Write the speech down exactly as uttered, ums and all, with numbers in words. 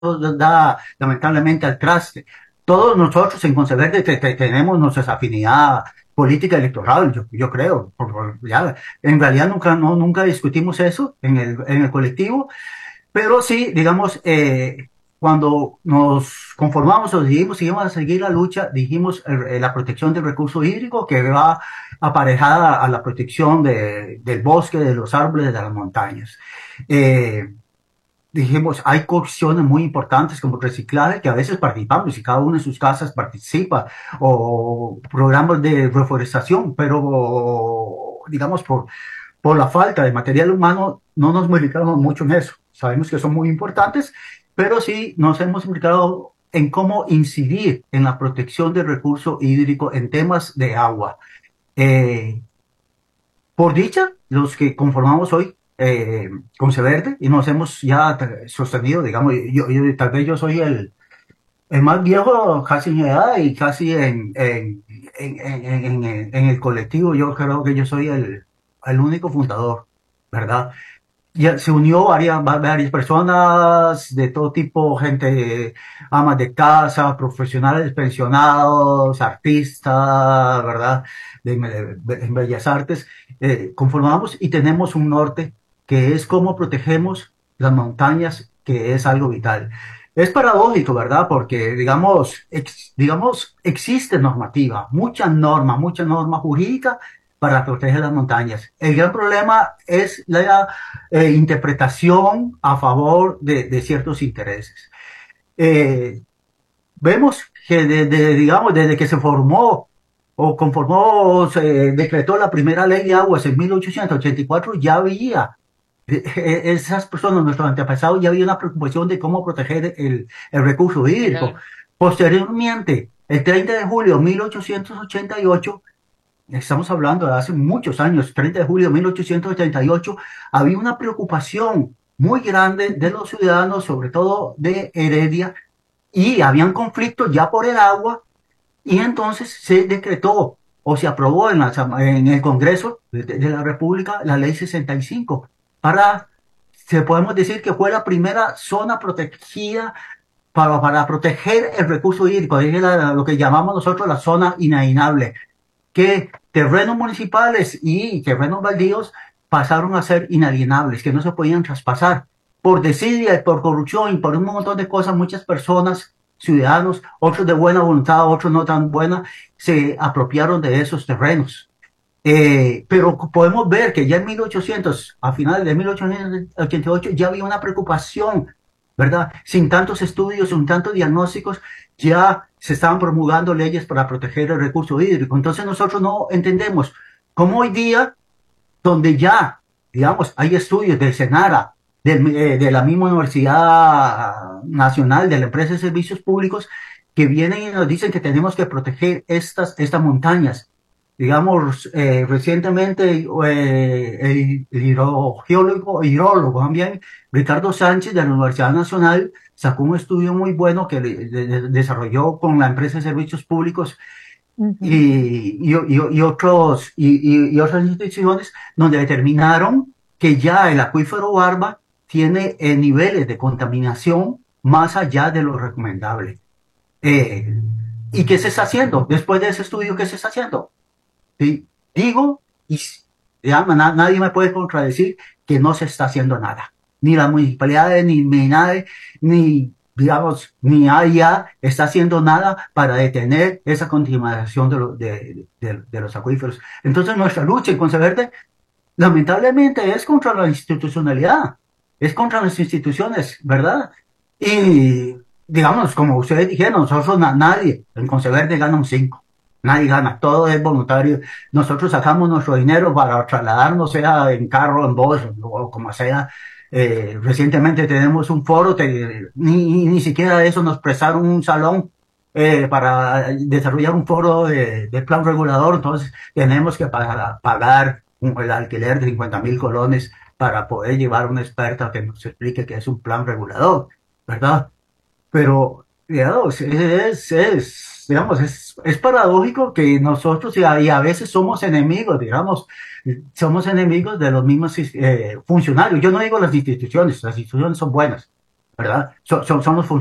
da lamentablemente al traste. Todos nosotros en Conceverde te- te- tenemos nuestra afinidad política electoral, yo, yo creo. Por- por- ya, en realidad nunca, no, nunca discutimos eso en el, en el colectivo, pero sí, digamos, eh, cuando nos conformamos o dijimos que íbamos a seguir la lucha, dijimos eh, la protección del recurso hídrico que va aparejada a la protección de, del bosque, de los árboles, de las montañas. Eh, Dijimos, hay cuestiones muy importantes como reciclaje que a veces participamos y cada uno en sus casas participa, o programas de reforestación, pero digamos, por, por la falta de material humano no nos implicamos mucho en eso. Sabemos que son muy importantes, pero sí nos hemos implicado en cómo incidir en la protección del recurso hídrico en temas de agua. Eh, por dicha, los que conformamos hoy eh, Conceverde y nos hemos ya sostenido, digamos, yo, yo- tal vez yo soy el, el más viejo casi en edad y casi en, en, en, en, en- en- en el colectivo, yo creo que yo soy el, el único fundador, ¿verdad? Ya se unió varias, va- varias personas de todo tipo, gente, amas de casa, profesionales pensionados, artistas, ¿verdad? De, de- en Bellas Artes. Eh, conformamos y tenemos un norte que es cómo protegemos las montañas, que es algo vital. Es paradójico, ¿verdad? Porque, digamos, ex- digamos, existe normativa, mucha norma, mucha norma jurídica para proteger las montañas. El gran problema es la eh, interpretación a favor de, de ciertos intereses. Eh, Vemos que desde, digamos, desde que se formó o conformó, se decretó la primera ley de aguas en mil ochocientos ochenta y cuatro, ya había eh, eh, esas personas, nuestros antepasados, ya había una preocupación de cómo proteger el, el recurso hídrico. Claro. Posteriormente, el treinta de julio de mil ochocientos ochenta y ocho, estamos hablando de hace muchos años, treinta de julio de mil ochocientos ochenta y ocho, había una preocupación muy grande de los ciudadanos, sobre todo de Heredia, y habían conflictos ya por el agua, y entonces se decretó o se aprobó en, la, en el Congreso de, de, la República la ley sesenta y cinco, para, se podemos decir que fue la primera zona protegida para, para proteger el recurso hídrico, es la, lo que llamamos nosotros la zona inalienable, que terrenos municipales y terrenos baldíos pasaron a ser inalienables, que no se podían traspasar. Por desidia, por corrupción y por un montón de cosas, muchas personas, ciudadanos, otros de buena voluntad, otros no tan buena, se apropiaron de esos terrenos. Eh, pero podemos ver que ya en mil ochocientos, a finales de mil ochocientos ochenta y ocho, ya había una preocupación, ¿verdad? Sin tantos estudios, sin tantos diagnósticos, ya se estaban promulgando leyes para proteger el recurso hídrico. Entonces nosotros no entendemos cómo hoy día, donde ya, digamos, hay estudios del SENARA, del, eh, de la misma Universidad Nacional, de la Empresa de Servicios Públicos, que vienen y nos dicen que tenemos que proteger estas, estas montañas. Digamos, eh, recientemente eh, el, el hidrogeólogo, hidrólogo también, Ricardo Sánchez de la Universidad Nacional, sacó un estudio muy bueno que le, le, desarrolló con la empresa de servicios públicos Ujú. y, y, y, y otros, y, y, otras instituciones donde determinaron que ya el acuífero Barba tiene eh, niveles de contaminación más allá de lo recomendable. Eh, ¿Y qué se está haciendo? Después de ese estudio, ¿qué se está haciendo? ¿Sí? Digo, y ya, na- nadie me puede contradecir que no se está haciendo nada. Ni las municipalidades, ni MINADE, ni, digamos, ni A I A está haciendo nada para detener esa contaminación de, lo- de, de- de los acuíferos. Entonces, nuestra lucha en Conceverde, lamentablemente, es contra la institucionalidad, es contra las instituciones, ¿verdad? Y, digamos, como ustedes dijeron, nosotros, na- nadie en Conceverde gana un cinco. Nadie gana, todo es voluntario. Nosotros sacamos nuestro dinero para trasladarnos, sea en carro, en bus, o como sea. Eh, recientemente tenemos un foro, que ni, ni siquiera eso nos prestaron un salón eh, para desarrollar un foro de, de plan regulador. Entonces tenemos que pagar, pagar un, el alquiler de cincuenta mil colones para poder llevar a un experto que nos explique qué es un plan regulador, ¿verdad? Pero, digamos, es, es, digamos, es, es paradójico que nosotros y a, y a veces somos enemigos, digamos, somos enemigos de los mismos eh, funcionarios. Yo no digo las instituciones, las instituciones son buenas, ¿verdad? Son, son, son los